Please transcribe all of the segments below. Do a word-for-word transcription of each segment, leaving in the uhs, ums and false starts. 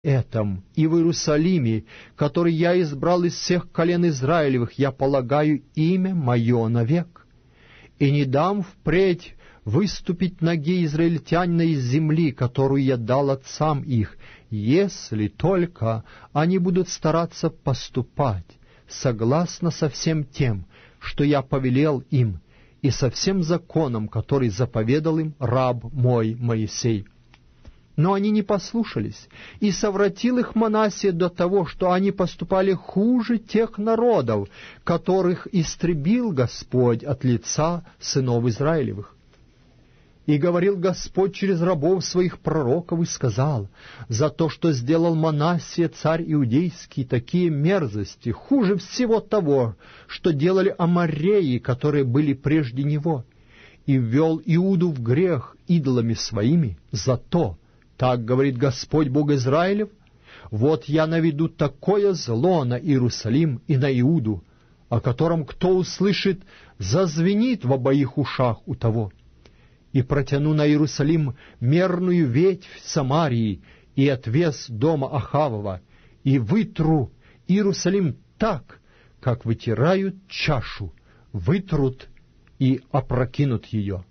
этом и в Иерусалиме, который я избрал из всех колен Израилевых, я полагаю имя мое навек, и не дам впредь выступить ноге израильтянина из земли, которую я дал отцам их, если только они будут стараться поступать согласно со всем тем, что я повелел им, и со всем законом, который заповедал им раб мой Моисей. Но они не послушались, и совратил их Манассия до того, что они поступали хуже тех народов, которых истребил Господь от лица сынов Израилевых. И говорил Господь через рабов своих пророков и сказал: «За то, что сделал Манассия, царь иудейский, такие мерзости, хуже всего того, что делали амореи, которые были прежде него, и ввел Иуду в грех идолами своими, за то, так говорит Господь Бог Израилев, вот я наведу такое зло на Иерусалим и на Иуду, о котором кто услышит, зазвенит в обоих ушах у того. И протяну на Иерусалим мерную ветвь Самарии и отвес дома Ахавова, и вытру Иерусалим так, как вытирают чашу, вытрут и опрокинут ее.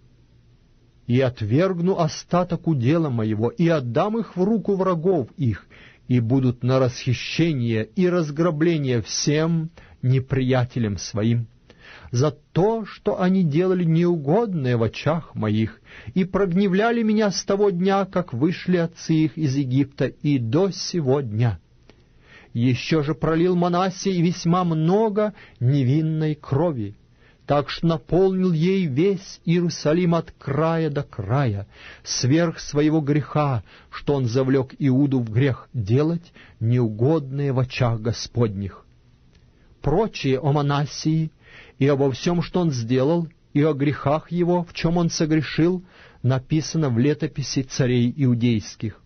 И отвергну остаток удела моего, и отдам их в руку врагов их, и будут на расхищение и разграбление всем неприятелям своим, за то, что они делали неугодное в очах моих, и прогневляли меня с того дня, как вышли отцы их из Египта, и до сего дня. Еще же пролил Манассий весьма много невинной крови, так что наполнил ей весь Иерусалим от края до края, сверх своего греха, что он завлек Иуду в грех делать неугодное в очах Господних. Прочее о Манассии и обо всем, что он сделал, и о грехах его, в чем он согрешил, написано в летописи царей иудейских.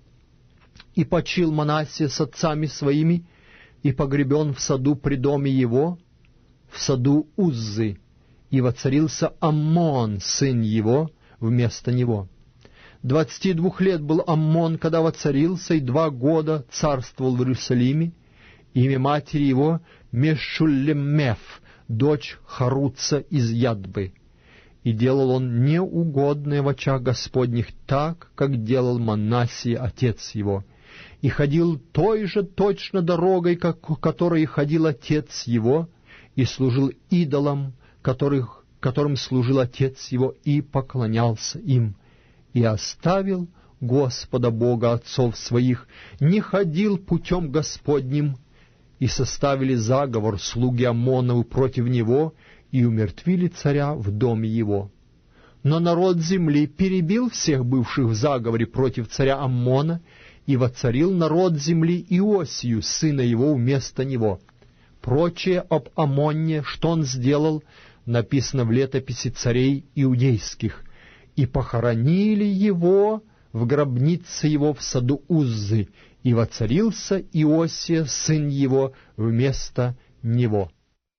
И почил Манассия с отцами своими, и погребен в саду при доме его, в саду Уззы, и воцарился Аммон, сын его, вместо него. Двадцати двух лет был Аммон, когда воцарился, и два года царствовал в Иерусалиме. Имя матери его Мешуллемеф, дочь Харуца из Ядбы. И делал он неугодное в очах Господних так, как делал Манассий, отец его, и ходил той же точно дорогой, как, которой ходил отец его, и служил идолам, которых, которым служил отец его, и поклонялся им, и оставил Господа Бога отцов своих, не ходил путем Господним, и составили заговор слуги Аммоновы против него, и умертвили царя в доме его. Но народ земли перебил всех бывших в заговоре против царя Аммона, и воцарил народ земли Иосию, сына его, вместо него. Прочее об Аммоне, что он сделал, написано в летописи царей иудейских. И похоронили его в гробнице его в саду Уззы, и воцарился Иосия, сын его, вместо него.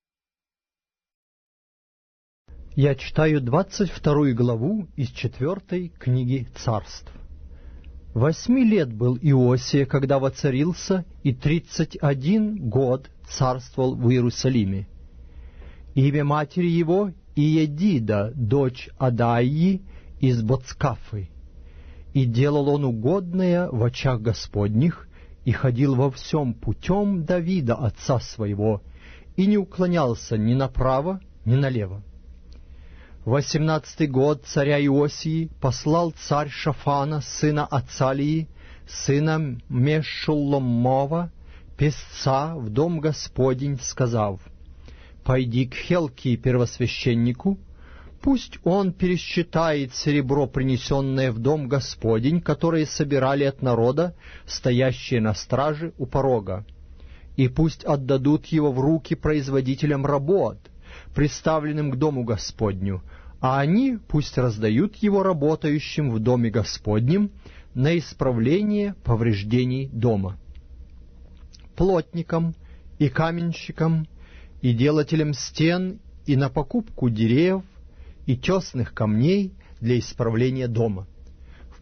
Я читаю двадцать вторую главу из четвертой книги Царств. Восьми лет был Иосия, когда воцарился, и тридцать один год царствовал в Иерусалиме. Имя матери его Иедида, дочь Адаии из Боцкафы. И делал он угодное в очах Господних, и ходил во всем путем Давида, отца своего, и не уклонялся ни направо, ни налево. Восемнадцатый год царя Иосии послал царь Шафана, сына Ацалии, сына Мешулломова, песца, в дом Господень, сказав: «Пойди к Хелкии первосвященнику, пусть он пересчитает серебро, принесенное в дом Господень, которое собирали от народа, стоящие на страже у порога, и пусть отдадут его в руки производителям работ, представленным к дому Господню, а они пусть раздают его работающим в доме Господнем на исправление повреждений дома, плотникам и каменщикам, и делателям стен, и на покупку деревьев и тесных камней для исправления дома.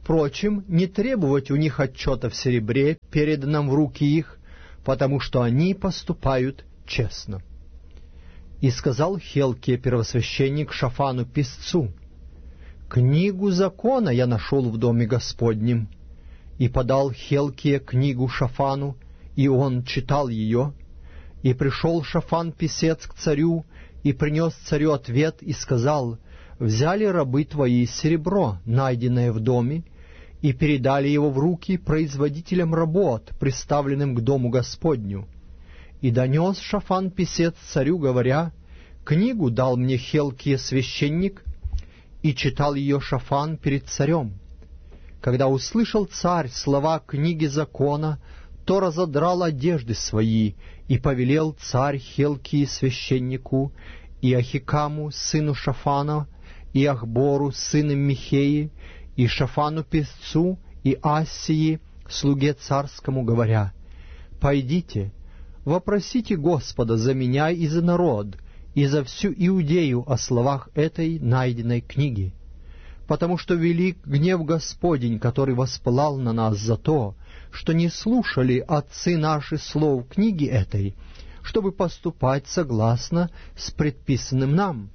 впрочем, не требовать у них отчета в серебре, переданном в руки их, потому что они поступают честно». И сказал Хилкия первосвященник Шафану писцу: «Книгу закона я нашел в доме Господнем». И подал Хилкия книгу Шафану, и он читал ее. И пришел Шафан писец к царю, и принес царю ответ, и сказал: «Взяли рабы твои серебро, найденное в доме, и передали его в руки производителям работ, приставленным к дому Господню». И донес Шафан писец царю, говоря: «Книгу дал мне Хилкия священник», и читал ее Шафан перед царем. Когда услышал царь слова книги закона, то разодрал одежды свои, и повелел царь Хилкии священнику, и Ахикаму, сыну Шафана, и Ахбору, сыну Михеи, и Шафану писцу, и Ассии, слуге царскому, говоря: «Пойдите, вопросите Господа за меня и за народ, и за всю Иудею о словах этой найденной книги. Потому что велик гнев Господень, который воспылал на нас за то, что не слушали отцы наши слов книги этой, чтобы поступать согласно с предписанным нам».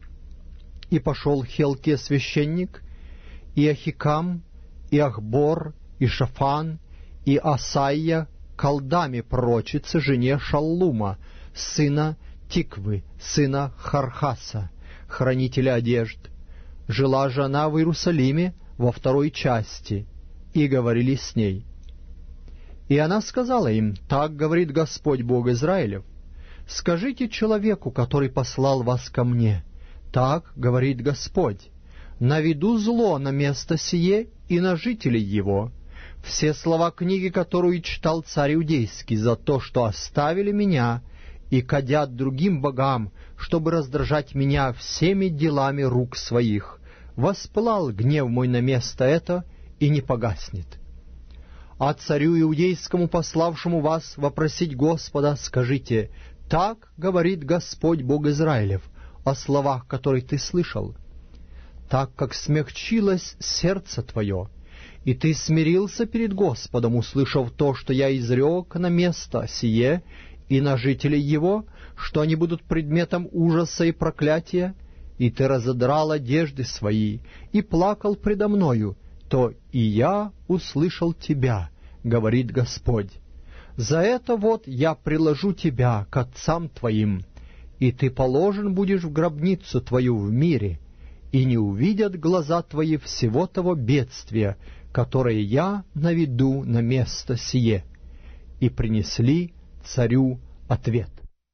И пошел Хилкия священник, и Ахикам, и Ахбор, и Шафан, и Асайя к Алдаме пророчице, жене Шаллума, сына Тиквы, сына Хархаса, хранителя одежд. Жила же она в Иерусалиме во второй части, и говорили с ней. И она сказала им: «Так говорит Господь Бог Израилев: скажите человеку, который послал вас ко мне, так говорит Господь: наведу зло на место сие и на жителей его. Все слова книги, которую читал царь Иудейский, за то, что оставили меня и кадят другим богам, чтобы раздражать меня всеми делами рук своих, воспылал гнев мой на место это и не погаснет. А царю Иудейскому, пославшему вас вопросить Господа, скажите: так говорит Господь Бог Израилев о словах, которые ты слышал. Так как смягчилось сердце твое, и ты смирился перед Господом, услышав то, что я изрек на место сие и на жителей его, что они будут предметом ужаса и проклятия, и ты разодрал одежды свои и плакал предо мною, то и я услышал тебя, говорит Господь. За это вот я приложу тебя к отцам твоим, и ты положен будешь в гробницу твою в мире, и не увидят глаза твои всего того бедствия, которое я наведу на место сие». И принесли царю ответ.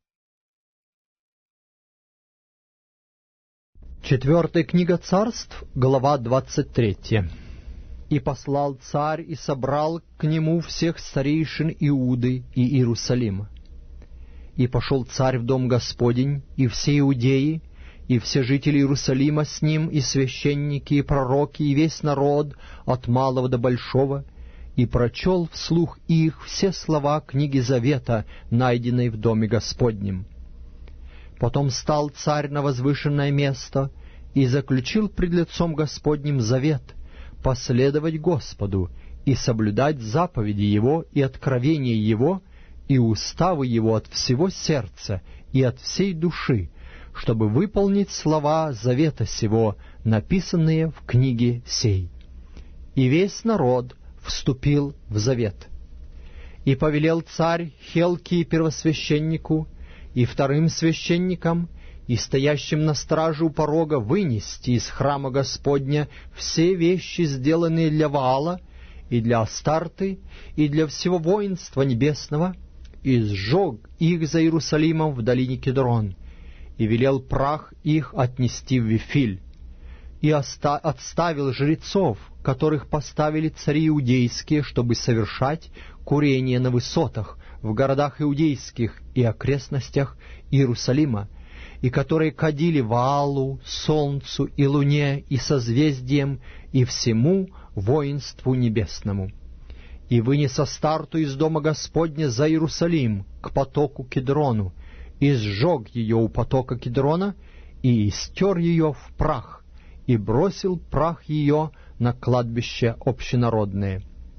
Четвертая книга Царств, глава двадцать третья. «И послал царь и собрал к нему всех старейшин Иуды и Иерусалима. И пошел царь в дом Господень, и все иудеи, и все жители Иерусалима с ним, и священники, и пророки, и весь народ, от малого до большого, и прочел вслух их все слова книги Завета, найденной в доме Господнем. Потом стал царь на возвышенное место и заключил пред лицом Господним завет последовать Господу и соблюдать заповеди Его и откровения Его и уставы Его от всего сердца и от всей души, чтобы выполнить слова завета сего, написанные в книге сей. И весь народ вступил в завет. И повелел царь Хилкии первосвященнику и вторым священникам и стоящим на страже у порога вынести из храма Господня все вещи, сделанные для Ваала и для Астарты и для всего воинства небесного, и сжег их за Иерусалимом в долине Кедрон, и велел прах их отнести в Вифиль, и оста- отставил жрецов, которых поставили цари иудейские, чтобы совершать курение на высотах в городах иудейских и окрестностях Иерусалима, и которые кадили Ваалу, солнцу и луне и созвездиям и всему воинству небесному. И вынес Астарту из дома Господня за Иерусалим к потоку Кедрону, и сжег ее у потока Кедрона, и истер ее в прах, и бросил прах ее на кладбище общенародное.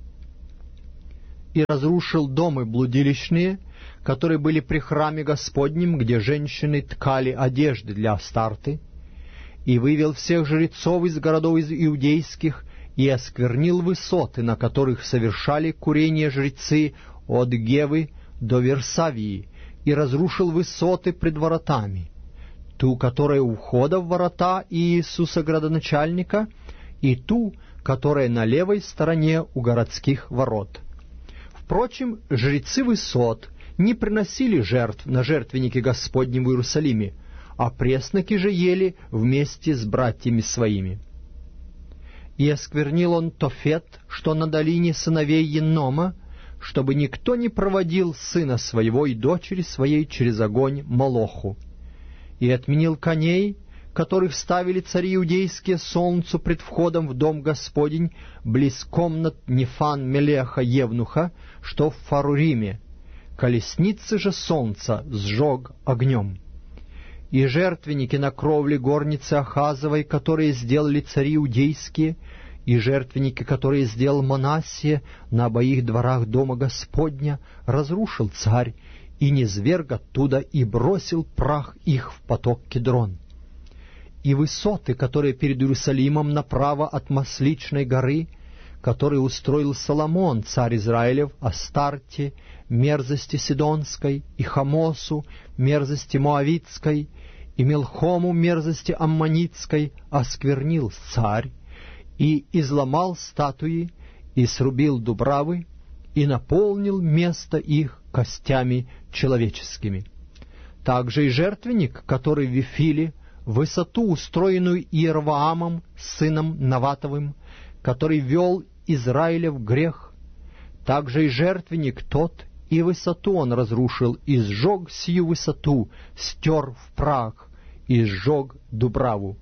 И разрушил домы блудилищные, которые были при храме Господнем, где женщины ткали одежды для Астарты, и вывел всех жрецов из городов иудейских, и осквернил высоты, на которых совершали курение жрецы от Гевы до Версавии, и разрушил высоты пред воротами, ту, которая у входа в ворота Иисуса градоначальника, и ту, которая на левой стороне у городских ворот. Впрочем, жрецы высот не приносили жертв на жертвеннике Господнем в Иерусалиме, а пресноки же ели вместе с братьями своими. И осквернил он Тофет, что на долине сыновей Еннома, чтобы никто не проводил сына своего и дочери своей через огонь Молоху. И отменил коней, которых ставили цари иудейские солнцу пред входом в дом Господень, близ комнат Нефан-Мелеха Евнуха, что в Фаруриме. Колесницы же солнца сжег огнем. И жертвенники на кровле горницы Ахазовой, которые сделали цари иудейские, и жертвенники, которые сделал Манассия на обоих дворах дома Господня, разрушил царь, и низверг оттуда, и бросил прах их в поток Кедрон. И высоты, которые перед Иерусалимом направо от Масличной горы, которые устроил Соломон, царь Израилев, Астарте, мерзости Сидонской, и Хамосу, мерзости Моавитской, и Мелхому, мерзости Аммонитской, осквернил царь, и изломал статуи, и срубил дубравы, и наполнил место их костями человеческими. Также и жертвенник, который в Вифиле, высоту, устроенную Иерваамом, сыном Наватовым, который вел Израиля в грех, также и жертвенник тот, и высоту он разрушил, и сжег сию высоту, стер в прах, и сжег дубраву.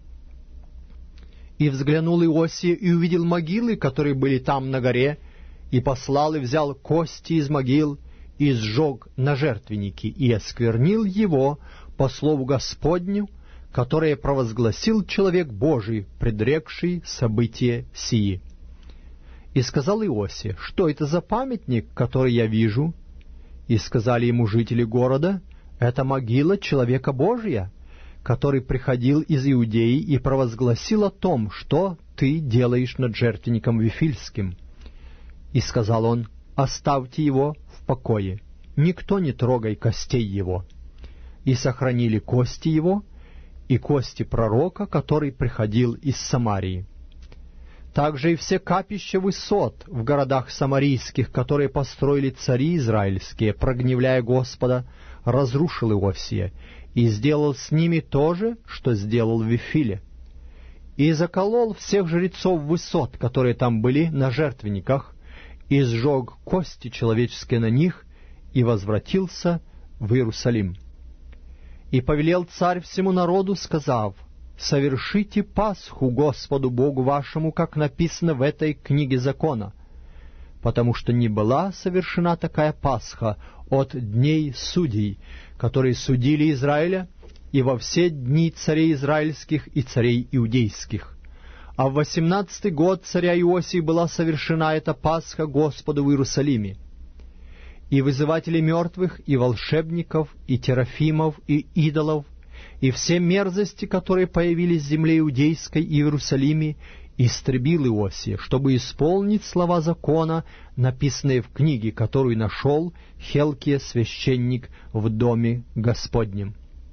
И взглянул Иосия, и увидел могилы, которые были там на горе, и послал и взял кости из могил, и сжег на жертвеннике, и осквернил его по слову Господню, которое провозгласил человек Божий, предрекший события сии. И сказал Иосия: что это за памятник, который я вижу? И сказали ему жители города: это могила человека Божия, который приходил из Иудеи и провозгласил о том, что ты делаешь над жертвенником Вифильским. И сказал он: оставьте его в покое, никто не трогай костей его. И сохранили кости его, и кости пророка, который приходил из Самарии. Также и все капища высот в городах самарийских, которые построили цари израильские, прогневляя Господа, разрушил Иосия, и сделал с ними то же, что сделал в Вифиле. И заколол всех жрецов высот, которые там были на жертвенниках, и сжег кости человеческие на них, и возвратился в Иерусалим. И повелел царь всему народу, сказав: совершите Пасху Господу Богу вашему, как написано в этой книге закона, потому что не была совершена такая Пасха от дней судей, которые судили Израиля, и во все дни царей израильских и царей иудейских. А в восемнадцатый год царя Иосии была совершена эта Пасха Господу в Иерусалиме. И вызыватели мертвых, и волшебников, и терафимов, и идолов, и все мерзости, которые появились в земле иудейской и в Иерусалиме, истребил Иосия, чтобы исполнить слова закона, написанные в книге, которую нашел Хелкия священник в доме Господнем.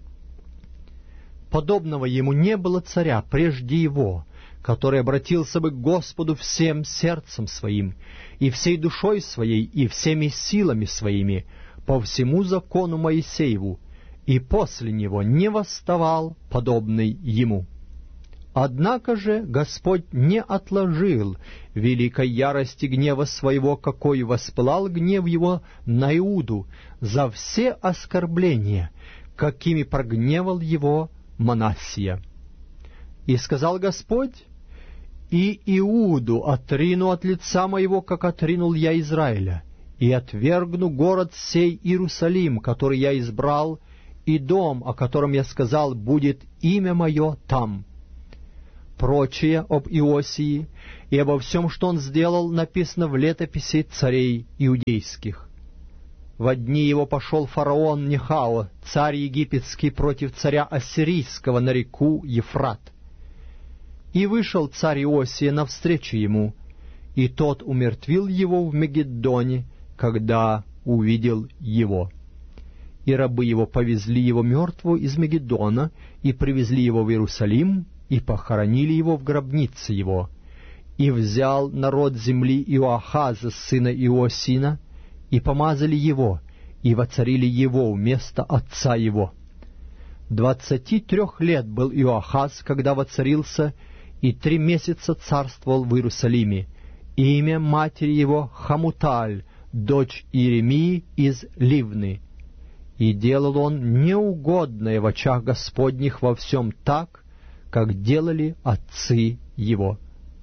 Подобного ему не было царя прежде его, который обратился бы к Господу всем сердцем своим, и всей душой своей, и всеми силами своими, по всему закону Моисееву, и после него не восставал подобный ему. Однако же Господь не отложил великой ярости гнева своего, какой воспылал гнев его на Иуду за все оскорбления, какими прогневал его Манассия. И сказал Господь: «И Иуду отрину от лица моего, как отринул я Израиля, и отвергну город сей Иерусалим, который я избрал, и дом, о котором я сказал, будет имя мое там. Прочее об Иосии и обо всем, что он сделал, написано в летописи царей иудейских. Во дни его пошел фараон Нехао, царь египетский, против царя ассирийского на реку Ефрат. И вышел царь Иосия навстречу ему, и тот умертвил его в Мегиддоне, когда увидел его. И рабы его повезли его мертвого из Мегиддона, и привезли его в Иерусалим, и похоронили его в гробнице его. И взял народ земли Иоахаза, сына Иосина, и помазали его, и воцарили его вместо отца его. Двадцати трех лет был Иоахаз, когда воцарился, и три месяца царствовал в Иерусалиме. Имя матери его Хамуталь, дочь Иеремии из Ливны. И делал он неугодное в очах Господних во всем так, как делали отцы его.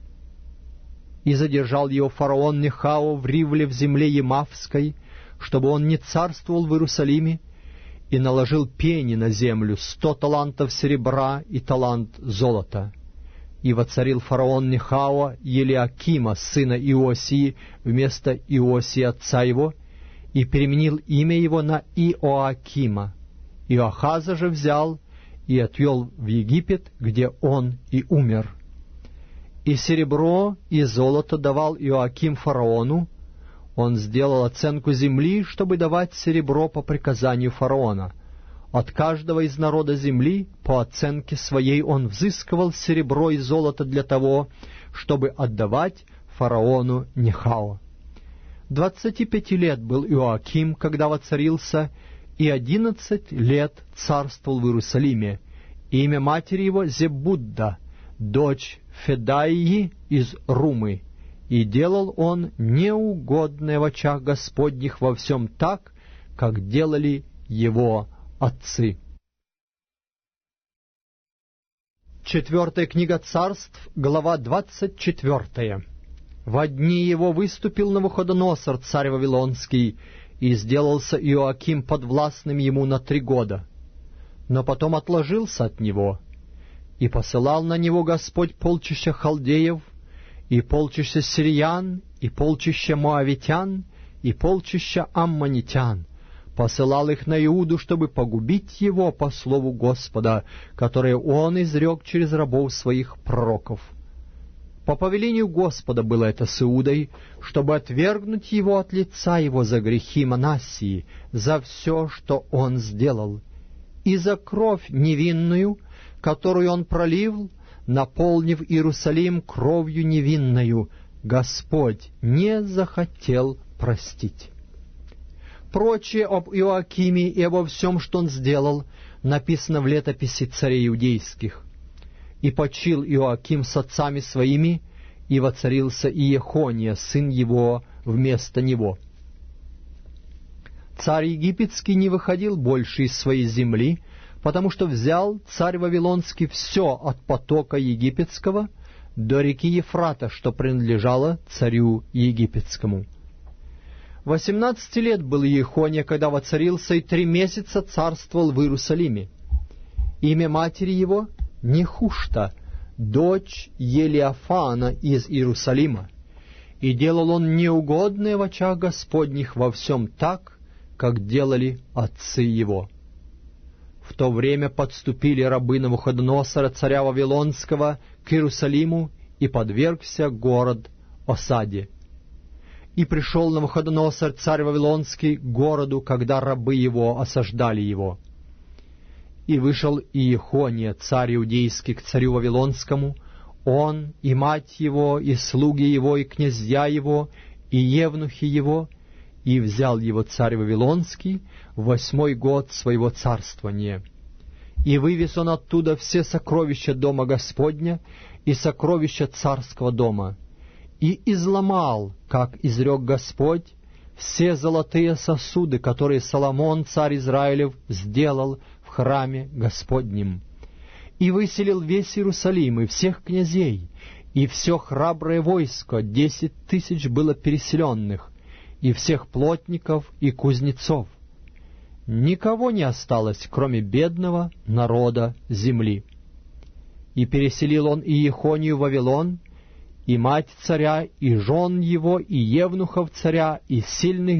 И задержал его фараон Нехао в Ривле в земле Емавской, чтобы он не царствовал в Иерусалиме, и наложил пени на землю сто талантов серебра и талант золота. И воцарил фараон Нехао Елиакима, сына Иосии, вместо Иосии отца его, и переменил имя его на Иоакима. Иоахаза же взял и отвел в Египет, где он и умер. И серебро, и золото давал Иоаким фараону. Он сделал оценку земли, чтобы давать серебро по приказанию фараона. От каждого из народа земли по оценке своей он взыскивал серебро и золото для того, чтобы отдавать фараону Нехао. Двадцати пяти лет был Иоаким, когда воцарился, и одиннадцать лет царствовал в Иерусалиме. Имя матери его Зебудда, дочь Федаии из Румы. И делал он неугодное в очах Господних во всем так, как делали его отцы. Четвертая книга Царств, глава двадцать четвертая. Во дни его выступил Навуходоносор, царь Вавилонский, и сделался Иоаким подвластным ему на три года. Но потом отложился от него, и посылал на него Господь полчища халдеев, и полчища сириян, и полчища моавитян, и полчища аммонитян. Посылал их на Иуду, чтобы погубить его по слову Господа, которое он изрек через рабов своих пророков. По повелению Господа было это с Иудой, чтобы отвергнуть его от лица его за грехи Манассии, за все, что он сделал, и за кровь невинную, которую он пролил, наполнив Иерусалим кровью невинною, Господь не захотел простить. Прочее об Иоакиме и обо всем, что он сделал, написано в летописи царей иудейских. И почил Иоаким с отцами своими, и воцарился Иехония, сын его, вместо него. Царь египетский не выходил больше из своей земли, потому что взял царь Вавилонский все от потока египетского до реки Ефрата, что принадлежало царю египетскому. Восемнадцати лет был Иехония, когда воцарился, и три месяца царствовал в Иерусалиме. Имя матери его — Нехушта, дочь Елиафана из Иерусалима. И делал он неугодное в очах Господних во всем так, как делали отцы его. В то время подступили рабы Навуходоносора, царя Вавилонского, к Иерусалиму, и подвергся город осаде. И пришел Навуходоносор, царь Вавилонский, к городу, когда рабы его осаждали его. И вышел Иехония, царь иудейский, к царю Вавилонскому, он, и мать его, и слуги его, и князья его, и евнухи его, и взял его царь Вавилонский в восьмой год своего царствования. И вывез он оттуда все сокровища дома Господня и сокровища царского дома, и изломал, как изрек Господь, все золотые сосуды, которые Соломон, царь Израилев, сделал в храме Господнем, и выселил весь Иерусалим и всех князей, и все храброе войско, десять тысяч было переселенных, и всех плотников и кузнецов. Никого не осталось, кроме бедного народа земли. И переселил он Иехонию в Вавилон, и мать царя, и жен его, и евнухов царя, и сильных